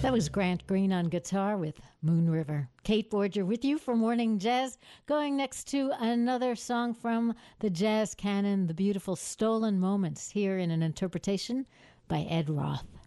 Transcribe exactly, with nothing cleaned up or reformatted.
That was Grant Green on guitar with Moon River. Kate Borger with you for Morning Jazz. Going next to another song from the jazz canon, the beautiful Stolen Moments, here in an interpretation by Ed Roth.